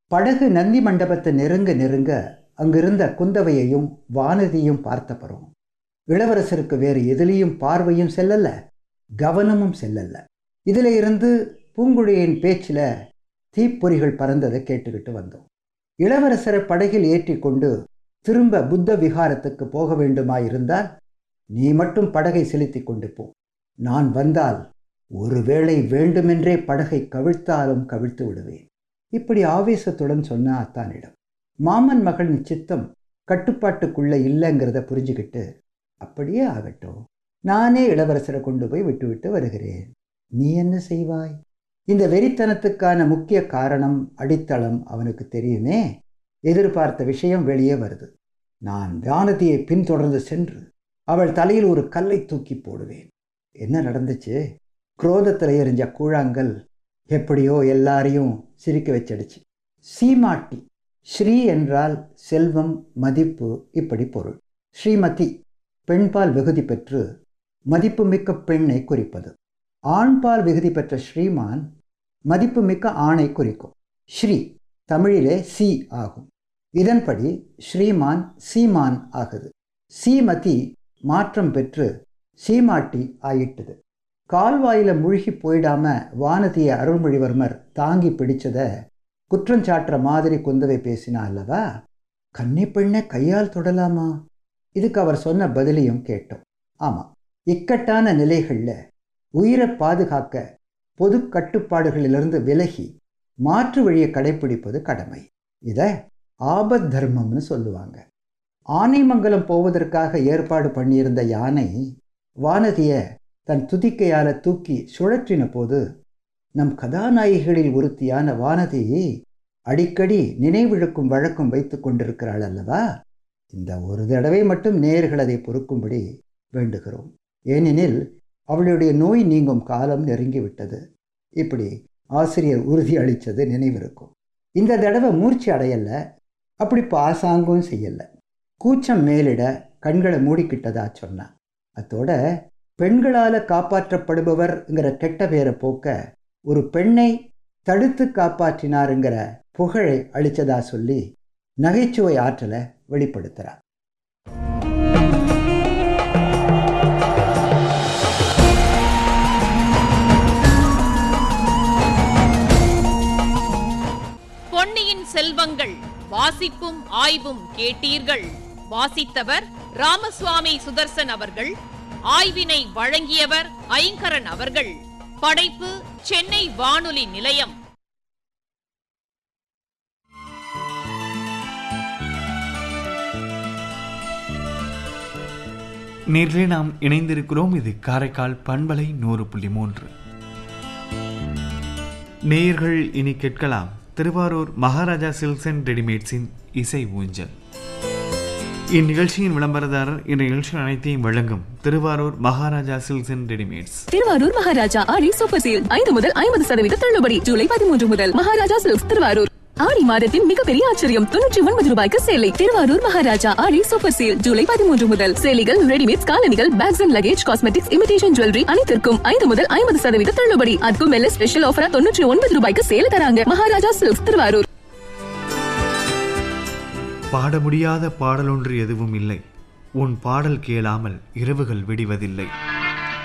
படகு நந்தி மண்டபத்தை நெருங்க நெருங்க அங்கிருந்த குந்தவையையும் வானதியையும் பார்த்தப்பறம் இளவரசருக்கு வேறு எதிலையும் பார்வையும் செல்லல, கவனமும் செல்லல. இதில் இருந்து பூங்குழியின் பேச்சில் தீப்பொறிகள் பறந்ததை கேட்டுக்கிட்டு வந்தோம். இளவரசரை படகில் ஏற்றி கொண்டு திரும்ப புத்த விகாரத்துக்கு போக வேண்டுமாயிருந்தால் நீ மட்டும் படகை செலுத்தி கொண்டு போ. நான் வந்தால் ஒருவேளை வேண்டுமென்றே படகை கவிழ்த்தாலும் கவிழ்த்து விடுவேன். இப்படி ஆவேசத்துடன் சொன்ன அத்தானிடம் மாமன் மகளின் சித்தம் கட்டுப்பாட்டுக்குள்ள இல்லைங்கிறத புரிஞ்சுக்கிட்டு, அப்படியே ஆகட்டும், நானே இளவரசரை கொண்டு போய் விட்டுவிட்டு வருகிறேன், நீ என்ன செய்வாய்? இந்த வெறித்தனத்துக்கான முக்கிய காரணம், அடித்தளம் அவனுக்கு தெரியுமே. எதிர்பார்த்த விஷயம் வெளியே வருது. நான் வானதியை பின்தொடர்ந்து சென்று அவள் தலையில் ஒரு கல்லை தூக்கி போடுவேன். என்ன நடந்துச்சு? குரோதத்தில் எரிஞ்ச கூழாங்கல் எப்படியோ எல்லாரையும் சிரிக்க வச்சிடுச்சு. சீமாட்டி, ஸ்ரீ என்றால் செல்வம், மதிப்பு, இப்படி பொருள். ஸ்ரீமதி பெண்பால் விகுதி பெற்று மதிப்புமிக்க பெண்ணை குறிப்பது. ஆண்பால் விகுதி பெற்ற ஸ்ரீமான் மதிப்புமிக்க ஆணை குறிக்கும். ஸ்ரீ தமிழிலே சி ஆகும். இதன்படி ஸ்ரீமான் சீமான் ஆகுது. சீமதி மாற்றம் பெற்று சீமாட்டி ஆயிட்டுது. கால்வாயில மூழ்கி போயிடாம வானதியை அருள்மொழிவர்மர் தாங்கி பிடிச்சத குற்றஞ்சாட்டுற மாதிரி குந்தவை பேசினா அல்லவா? கன்னி பெண்ணை கையால் தொடலாமா? இதுக்கு அவர் சொன்ன பதிலையும் கேட்டோம். ஆமாம், இக்கட்டான நிலைகளில் உயிரை பாதுகாக்க பொது கட்டுப்பாடுகளிலிருந்து விலகி மாற்று வழியை கடைப்பிடிப்பது கடமை. இதை ஆபத் தர்மம்னு சொல்லுவாங்க. ஆனைமங்கலம் போவதற்காக ஏற்பாடு பண்ணியிருந்த யானை வானதியை தன் துதிக்கையால் தூக்கி சுழற்றின போது நம் கதாநாயகிகளில் ஒருத்தியான வானதியை அடிக்கடி நினைவிழுக்கும் வழக்கம் வைத்து கொண்டிருக்கிறாள் அல்லவா? இந்த ஒரு தடவை மட்டும் நேயர்கள் அதை பொறுக்கும்படி வேண்டுகிறோம். ஏனெனில் அவளுடைய நோய் நீங்கும் காலம் நெருங்கிவிட்டது. இப்படி ஆசிரியர் உறுதி அளித்தது நினைவிருக்கும். இந்த தடவை மூர்ச்சி அடையல, அப்படி பாசாங்கும் செய்யல. கூச்சம் மேலிட கண்களை மூடிக்கிட்டதா சொன்னான். அத்தோட பெண்களால் காப்பாற்றப்படுபவர்ங்கிற கெட்ட பேரை போக்க ஒரு பெண்ணை தடுத்து காப்பாற்றினாருங்கிற புகழை அளித்ததா சொல்லி நகைச்சுவை ஆற்றலை வெளிப்படுத்துகிறார். பொன்னியின் செல்வங்கள் வாசிப்பும் ஆய்வும் கேட்டீர்கள். வாசித்தவர் ராமசுவாமி சுதர்சன் அவர்கள். ஆய்வினை வழங்கியவர் ஐங்கரன் அவர்கள். படைப்பு சென்னை வானொலி நிலையம். நேர்களே, நாம் இணைந்திருக்கிறோம். இது காரைக்கால் பண்பலை 100.3. நேயர்கள் இனி கேட்கலாம் திருவாரூர் மகாராஜா சில்க்ஸ் அண்ட் ரெடிமேட்ஸின் இசை ஊஞ்சல். இந்நிகழ்ச்சியின் விளம்பரதாரர் இந்த நிகழ்ச்சி அனைத்தையும் வழங்கும் Thiruvarur Maharaja silks and readymades. Thiruvarur Maharaja Aadi super sale 5 முதல் 50% தள்ளுபடி. ஜூலை 13 முதல் மகாராஜா சில்க்ஸ் திருவாரூர். ஆடி மாதத்தின் மிகப்பெரிய ஆச்சரியம், 99 ரூபாய்க்கு சேலை. திருவாரூர் மகாராஜா ஆடி சூப்பர் சேல் ஜூலை 13 முதல். சேலைகள், ரெடிமேட்ஸ், காலணிகள், packs and luggage, cosmetics, imitation jewellery அனைத்திற்கும் 5 முதல் 50% தள்ளுபடி. அதுக்கும் மேல ஸ்பெஷல் ஆஃபரா 99 ரூபாய்க்கு சேல தராங்க. மகாராஜா சில்க்ஸ் திருவாரூர். பாட முடியாத பாடலொன்று எதுவும் இல்லை, உன் பாடல் கேளாமல் இரவுகள் விடிவதில்லை.